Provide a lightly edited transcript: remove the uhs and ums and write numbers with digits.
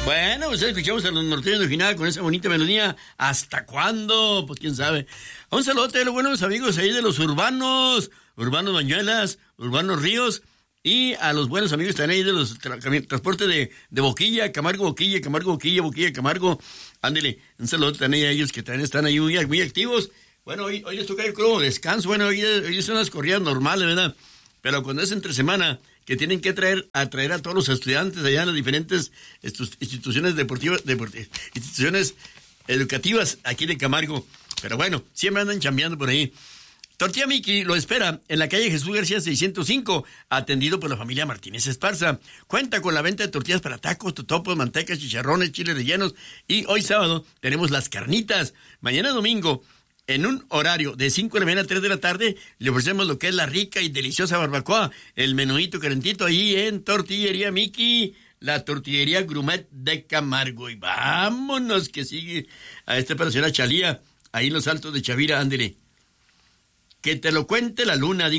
Bueno, pues escuchamos a los norteños de Ojinaga con esa bonita melodía. ¿Hasta cuándo? Pues quién sabe. Un saludote a los buenos amigos ahí de los Urbanos Bañuelas, Urbanos Ríos, y a los buenos amigos también ahí de los transportes de Boquilla, Camargo, Boquilla, Camargo. Ándele, un saludote también a ellos que también están ahí muy activos. Bueno, hoy les toca, yo creo, descanso. Bueno, hoy son las corridas normales, ¿verdad? Pero cuando es entre semana, que tienen que atraer a todos los estudiantes allá en las diferentes instituciones deportivas, instituciones educativas aquí de Camargo. Pero bueno, siempre andan chambeando por ahí. Tortilla Miki lo espera en la calle Jesús García 605, atendido por la familia Martínez Esparza. Cuenta con la venta de tortillas para tacos, totopos, mantecas, chicharrones, chiles rellenos. Y hoy sábado tenemos las carnitas. Mañana domingo, en un horario de 5 de la mañana a 3 de la tarde, le ofrecemos lo que es la rica y deliciosa barbacoa, el menuito calentito ahí en Tortillería Miki, la tortillería gourmet de Camargo. Y vámonos que sigue a esta para la señora Chalía, ahí en los Altos de Chavira, ándele. Que te lo cuente la luna, dijo.